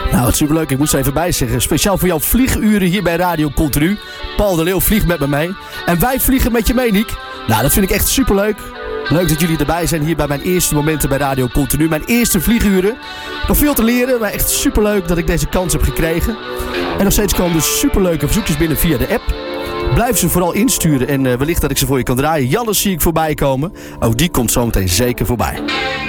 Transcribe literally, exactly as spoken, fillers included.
Nou, wat superleuk. Ik moet ze even bijzeggen. Speciaal voor jouw vlieguren hier bij Radio Continu. Paul de Leeuw vliegt met me mee. En wij vliegen met je mee, Niek. Nou, dat vind ik echt superleuk. Leuk dat jullie erbij zijn hier bij mijn eerste momenten bij Radio Continu. Mijn eerste vlieguren. Nog veel te leren, maar echt superleuk dat ik deze kans heb gekregen. En nog steeds komen dus superleuke verzoekjes binnen via de app. Blijf ze vooral insturen en uh, wellicht dat ik ze voor je kan draaien. Jannes zie ik voorbij komen. Ook die komt zometeen zeker voorbij.